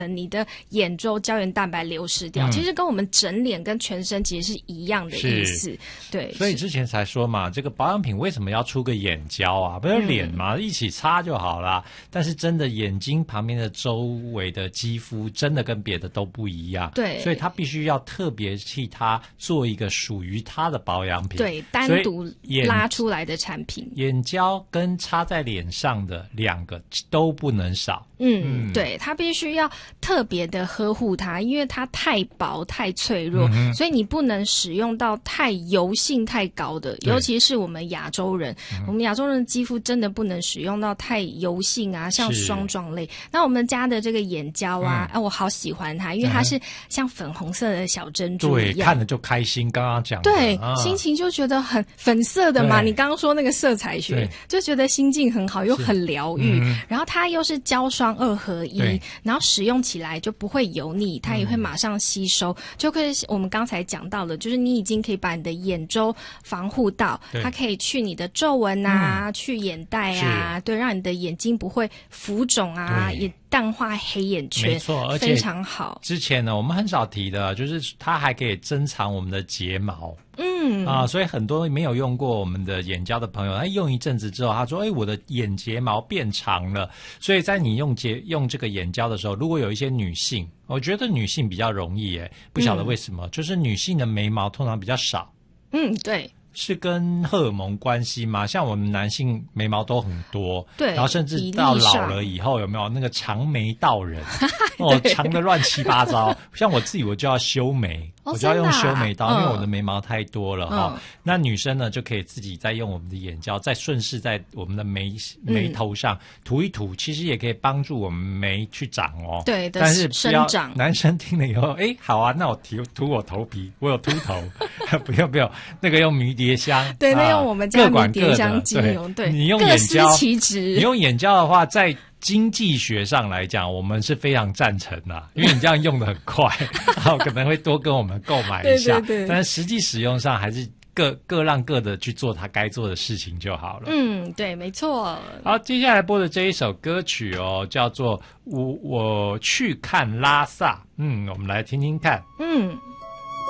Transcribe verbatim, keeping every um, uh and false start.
你的眼周胶原蛋白流失掉，嗯、其实跟我们整脸跟全身其实是一样的意思。对， 所以之前才说嘛，这个保养品为什么要出个眼胶啊？不是脸嘛、嗯，一起擦就好啦。但是真的眼睛旁边的周围的肌肤真的跟别的都不一样， 对， 所以它必须要特别替它做一个属于它的保养品， 对，单独拉出来的产品。 眼胶跟擦在脸上的两个都不能少。 嗯，嗯对，它必须要特别的呵护它，因为它太薄太脆弱、嗯，所以你不能使用到太油性太高的，尤其是我们亚洲人，嗯、我们亚洲人的肌肤真的不能使用到太油性啊，像霜状类。那我们家的这个眼胶啊，嗯、啊，我好喜欢它，因为它是像粉红色的小珍珠一样， 对，看着就开心。刚刚讲的， 对、 啊， 心情就觉得很粉色的嘛。你刚刚说那个色彩学，就觉得心境很好，又很疗愈、嗯。然后它又是胶霜二合一，然后使用起来就不会油腻，它也会马上吸收。嗯、就可以我们刚才讲到了，就是你已经可以把你的眼周防护到，它可以去你的皱纹啊、嗯，去眼袋啊，对，让你的眼睛不会浮肿啊，也淡化黑眼圈， 没错，而且非常好。 之前呢，我们很少提的，就是它还可以增长我们的睫毛。嗯啊，所以很多没有用过我们的眼胶的朋友，他用一阵子之后，他说：“哎，我的眼睫毛变长了。”所以在你用睫用这个眼胶的时候，如果有一些女性，我觉得女性比较容易耶，不晓得为什么，嗯、就是女性的眉毛通常比较少。 嗯，对。 是跟荷尔蒙关系吗？像我们男性眉毛都很多， 对， 然后甚至到老了以后，有没有那个长眉道人？哦，长的乱七八糟。像我自己，我就要修眉，哦、我就要用修眉刀，啊、因为我的眉毛太多了哈、嗯。那女生呢，就可以自己再用我们的眼胶，再顺势在我们的眉眉头上涂一涂，其实也可以帮助我们眉去长哦。 对， 但是生长。 男生听了以后，哎，好啊，那我涂涂我头皮，我有秃头，不用不用，那个用迷迭香， 对，那用我们家迷迭香精油，对， 你用眼胶， 各司其职。 你用眼胶的话，在经济学上来讲，我们是非常赞成的，因为你这样用的很快，然后可能会多跟我们购买一下， 对对对， 但是实际使用上还是各各让各的去做他该做的事情就好了。 嗯，对，没错。 好，接下来播的这一首歌曲哦，叫做《我我去看拉萨》。嗯，我们来听听看。 嗯。